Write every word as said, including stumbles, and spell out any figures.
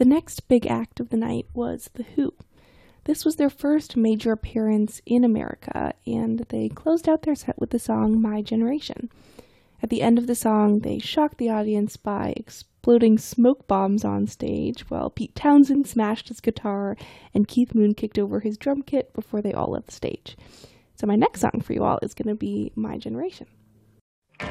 The next big act of the night was The Who. This was their first major appearance in America, and they closed out their set with the song My Generation. At the end of the song, they shocked the audience by exploding smoke bombs on stage, while Pete Townsend smashed his guitar and Keith Moon kicked over his drum kit before they all left the stage. So my next song for you all is going to be My Generation.